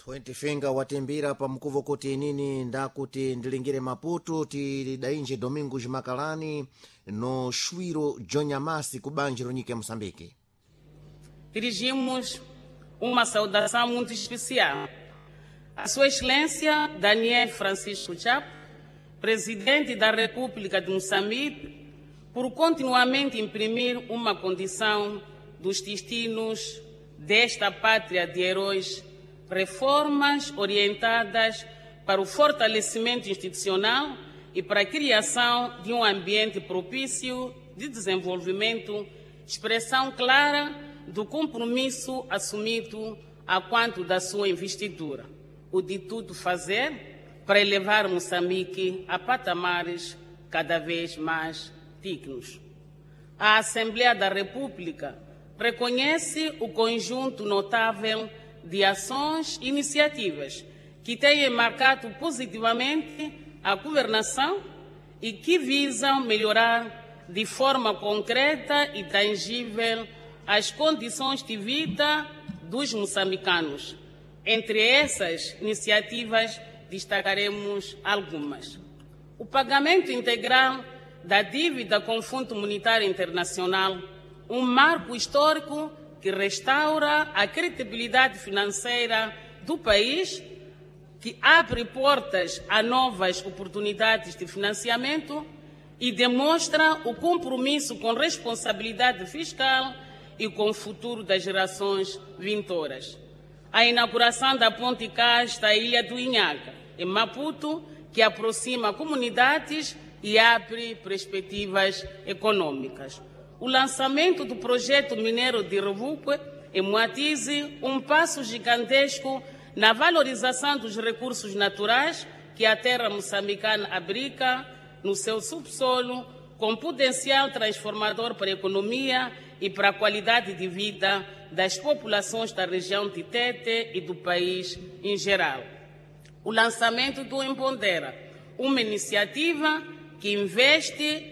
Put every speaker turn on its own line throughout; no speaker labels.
20 Finger watembera pa mkuvo kuti nini ndakuti ndilingire Maputo tidainje Domingos Makalani no Shwiro Jonyamasi kubanjiro nyike Moçambique.
Dirigimos uma saudação muito especial à Sua Excelência Daniel Francisco Chapo, Presidente da República de Moçambique, por continuamente imprimir uma condição dos destinos desta pátria de heróis, reformas orientadas para o fortalecimento institucional e para a criação de um ambiente propício de desenvolvimento, expressão clara do compromisso assumido a quanto da sua investidura, o de tudo fazer para elevar Moçambique a patamares cada vez mais dignos. A Assembleia da República reconhece o conjunto notável de ações e iniciativas que têm marcado positivamente a governação e que visam melhorar de forma concreta e tangível as condições de vida dos moçambicanos. Entre essas iniciativas, destacaremos algumas. O pagamento integral da dívida com o Fundo Monetário Internacional, um marco histórico que restaura a credibilidade financeira do país, que abre portas a novas oportunidades de financiamento e demonstra o compromisso com responsabilidade fiscal e com o futuro das gerações vindouras. A inauguração da Ponte Casta à Ilha do Inhaca, em Maputo, que aproxima comunidades e abre perspectivas econômicas. O lançamento do projeto mineiro de Revuque, em Moatize, um passo gigantesco na valorização dos recursos naturais que a terra moçambicana abriga no seu subsolo, com potencial transformador para a economia e para a qualidade de vida das populações da região de Tete e do país em geral. O lançamento do Empodera, uma iniciativa que investe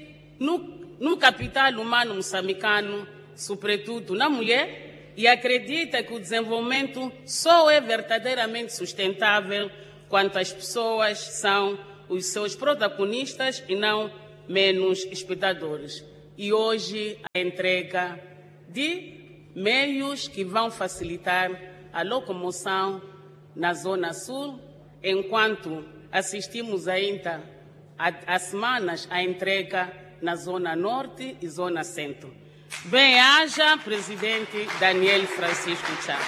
no capital humano moçambicano, sobretudo na mulher, e acredita que o desenvolvimento só é verdadeiramente sustentável quando as pessoas são os seus protagonistas e não menos espectadores. E hoje a entrega de meios que vão facilitar a locomoção na Zona Sul, enquanto assistimos ainda há semanas a entrega na Zona Norte e Zona Centro. Bem-haja, Presidente Daniel Francisco Chapo.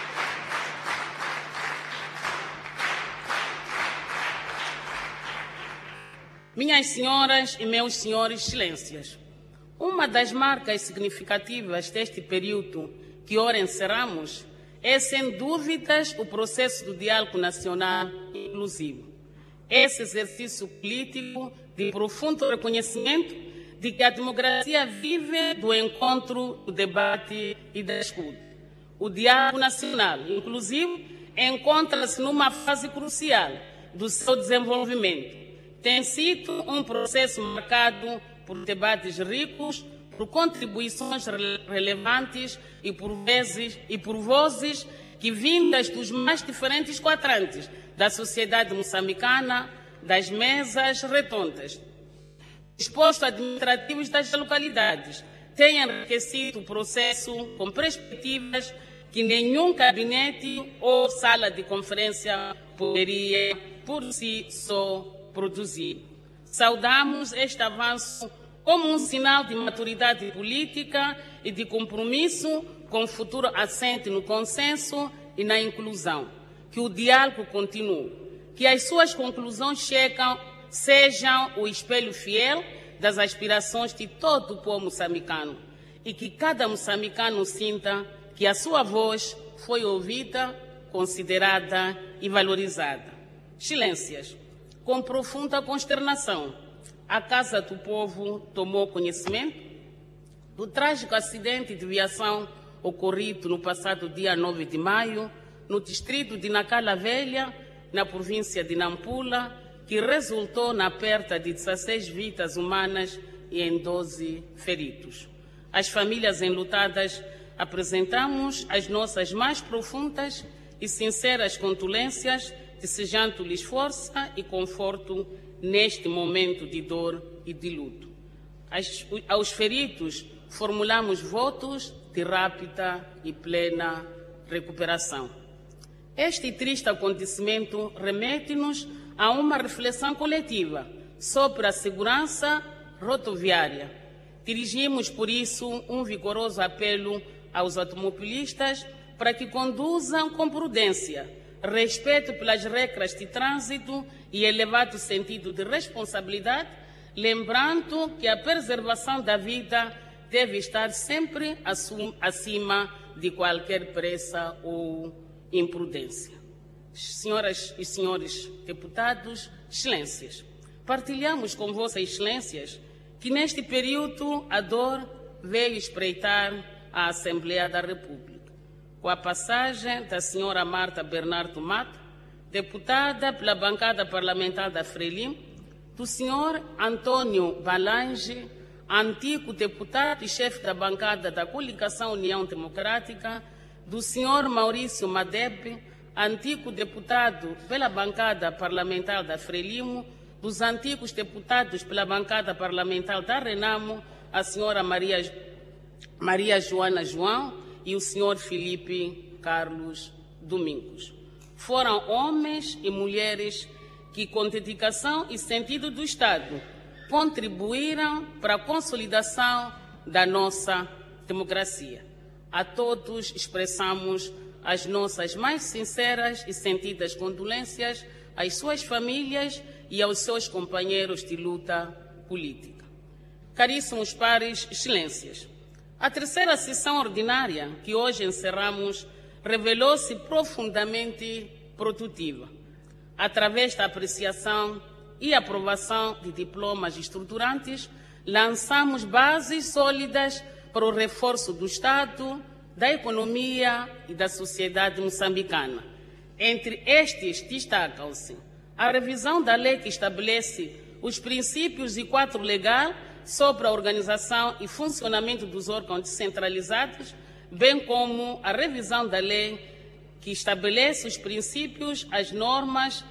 Minhas senhoras e meus senhores excelências, uma das marcas significativas deste período que ora encerramos é, sem dúvidas, o processo do diálogo nacional inclusivo. Esse exercício político de profundo reconhecimento de que a democracia vive do encontro, do debate e da escuta. O diálogo nacional inclusivo encontra-se numa fase crucial do seu desenvolvimento. Tem sido um processo marcado por debates ricos, por contribuições relevantes e por vozes que vindas dos mais diferentes quadrantes da sociedade moçambicana, das mesas redondas, os postos administrativos das localidades, têm enriquecido o processo com perspectivas que nenhum gabinete ou sala de conferência poderia, por si só, produzir. Saudamos este avanço como um sinal de maturidade política e de compromisso com o futuro assente no consenso e na inclusão. Que o diálogo continue, que as suas conclusões sejam o espelho fiel das aspirações de todo o povo moçambicano e que cada moçambicano sinta que a sua voz foi ouvida, considerada e valorizada. Excelências, com profunda consternação, a Casa do Povo tomou conhecimento do trágico acidente de viação ocorrido no passado dia 9 de maio, no distrito de Nacala Velha, na província de Nampula, que resultou na perda de 16 vidas humanas e em 12 feridos. As famílias enlutadas apresentamos as nossas mais profundas e sinceras condolências, desejando-lhes força e conforto neste momento de dor e de luto. Aos feridos, formulamos votos de rápida e plena recuperação. Este triste acontecimento remete-nos a uma reflexão coletiva sobre a segurança rodoviária. Dirigimos, por isso, um vigoroso apelo aos automobilistas para que conduzam com prudência, respeito pelas regras de trânsito e elevado sentido de responsabilidade, lembrando que a preservação da vida deve estar sempre acima de qualquer pressa ou imprudência. Senhoras e senhores deputados, excelências, partilhamos com vossas excelências que neste período a dor veio espreitar a Assembleia da República, com a passagem da senhora Marta Bernardo Mato, deputada pela bancada parlamentar da Frelimo, do senhor Antônio Balange, antigo deputado e chefe da bancada da Coligação União Democrática, do senhor Maurício Madebe, antigo deputado pela bancada parlamentar da Frelimo, dos antigos deputados pela bancada parlamentar da Renamo, a senhora Maria Joana João e o senhor Felipe Carlos Domingos. Foram homens e mulheres que, com dedicação e sentido do Estado, contribuíram para a consolidação da nossa democracia. A todos expressamos as nossas mais sinceras e sentidas condolências às suas famílias e aos seus companheiros de luta política. Caríssimos pares, excelências, a terceira sessão ordinária que hoje encerramos revelou-se profundamente produtiva, através da apreciação e aprovação de diplomas estruturantes, lançamos bases sólidas para o reforço do Estado, da economia e da sociedade moçambicana. Entre estes destacam-se a revisão da lei que estabelece os princípios e quadro legal sobre a organização e funcionamento dos órgãos descentralizados, bem como a revisão da lei que estabelece os princípios, as normas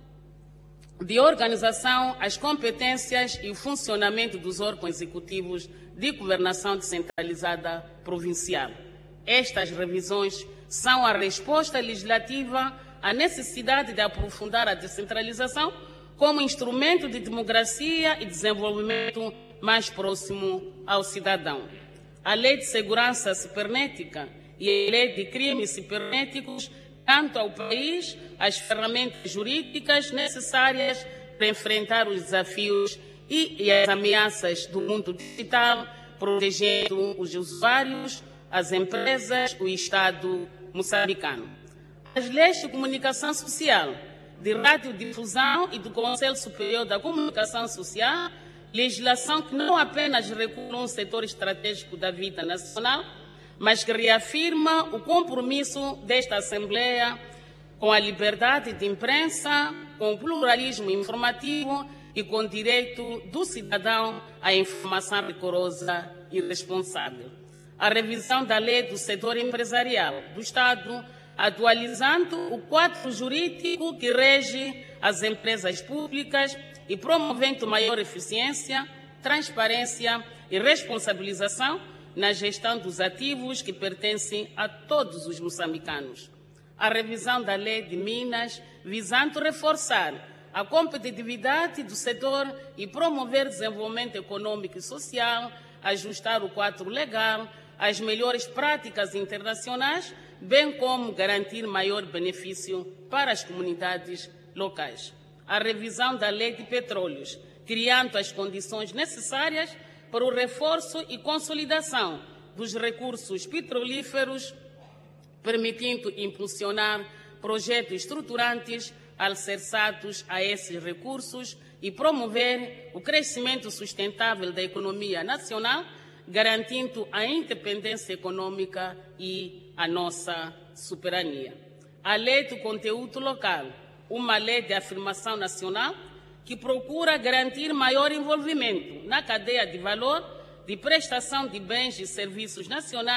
de organização, as competências e o funcionamento dos órgãos executivos de governação descentralizada provincial. Estas revisões são a resposta legislativa à necessidade de aprofundar a descentralização como instrumento de democracia e desenvolvimento mais próximo ao cidadão. A Lei de Segurança Cibernética e a Lei de Crimes Cibernéticos dão ao país as ferramentas jurídicas necessárias para enfrentar os desafios e as ameaças do mundo digital, protegendo os usuários, as empresas, o Estado moçambicano. As leis de comunicação social, de radiodifusão e do Conselho Superior da Comunicação Social, legislação que não apenas regula um setor estratégico da vida nacional, mas que reafirma o compromisso desta Assembleia com a liberdade de imprensa, com o pluralismo informativo e com o direito do cidadão à informação rigorosa e responsável. A revisão da lei do setor empresarial do Estado, atualizando o quadro jurídico que rege as empresas públicas e promovendo maior eficiência, transparência e responsabilização na gestão dos ativos que pertencem a todos os moçambicanos. A revisão da lei de Minas, visando reforçar a competitividade do setor e promover desenvolvimento econômico e social, ajustar o quadro legal às melhores práticas internacionais, bem como garantir maior benefício para as comunidades locais. A revisão da lei de petróleos, criando as condições necessárias para o reforço e consolidação dos recursos petrolíferos, permitindo impulsionar projetos estruturantes alicerçados a esses recursos e promover o crescimento sustentável da economia nacional, garantindo a independência econômica e a nossa soberania. A lei do conteúdo local, uma lei de afirmação nacional que procura garantir maior envolvimento na cadeia de valor de prestação de bens e serviços nacionais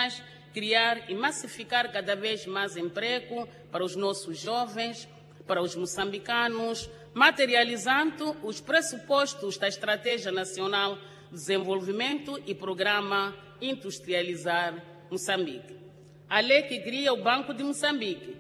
criar e massificar cada vez mais emprego para os nossos jovens, para os moçambicanos, materializando os pressupostos da Estratégia Nacional de Desenvolvimento e Programa Industrializar Moçambique. A lei que cria o Banco de Moçambique,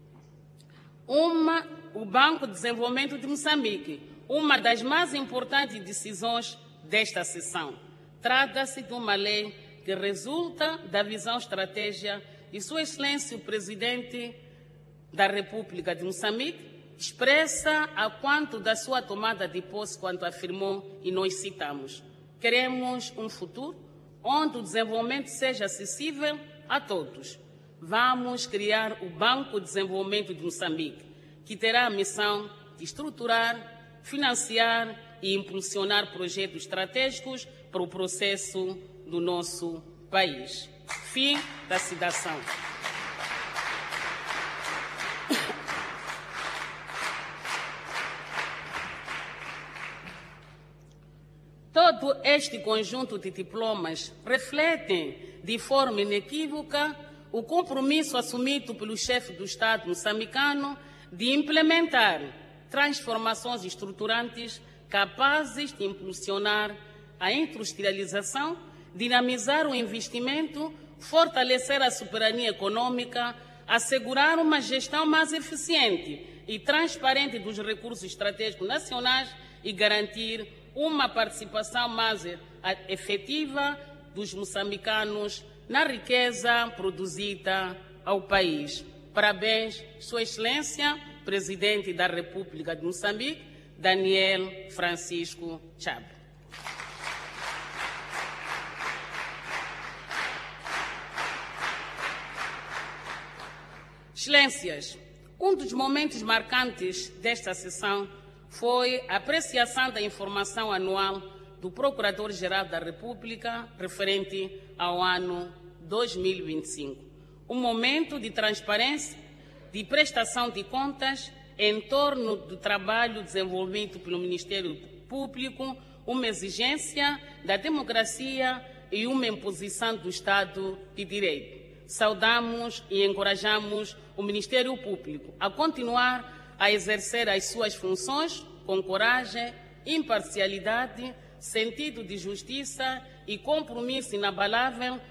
o Banco de Desenvolvimento de Moçambique, uma das mais importantes decisões desta sessão. Trata-se de uma lei que resulta da visão estratégica de Sua Excelência o Presidente da República de Moçambique, expressa a quanto da sua tomada de posse, quanto afirmou e nós citamos. Queremos um futuro onde o desenvolvimento seja acessível a todos. Vamos criar o Banco de Desenvolvimento de Moçambique, que terá a missão de estruturar, financiar e impulsionar projetos estratégicos para o processo do nosso país. Fim da citação. Todo este conjunto de diplomas refletem de forma inequívoca o compromisso assumido pelo chefe do Estado moçambicano de implementar transformações estruturantes capazes de impulsionar a industrialização, dinamizar o investimento, fortalecer a soberania econômica, assegurar uma gestão mais eficiente e transparente dos recursos estratégicos nacionais e garantir uma participação mais efetiva dos moçambicanos na riqueza produzida ao país. Parabéns, Sua Excelência, Presidente da República de Moçambique, Daniel Francisco Chapo. Excelências, um dos momentos marcantes desta sessão foi a apreciação da informação anual do Procurador-Geral da República referente ao ano 2025. Um momento de transparência, de prestação de contas em torno do trabalho desenvolvido pelo Ministério Público, uma exigência da democracia e uma imposição do Estado de Direito. Saudamos e encorajamos o Ministério Público a continuar a exercer as suas funções com coragem, imparcialidade, sentido de justiça e compromisso inabalável